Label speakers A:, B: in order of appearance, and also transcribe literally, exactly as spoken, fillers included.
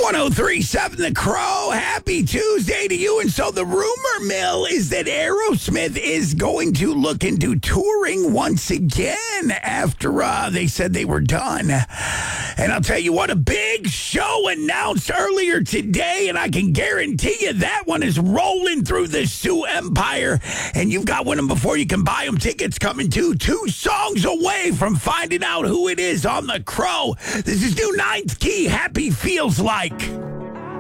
A: ten thirty-seven The Crow. Happy Tuesday to you. And so the rumor mill is that Aerosmith is going to look into touring once again after uh, they said they were done. And I'll tell you what, a big show announced earlier today, and I can guarantee you that one is rolling through the Sioux Empire. And you've got one of them before you can buy them. Tickets coming to two songs away from finding out who it is on The Crow. This is new Ninth Key. Happy Feels Like.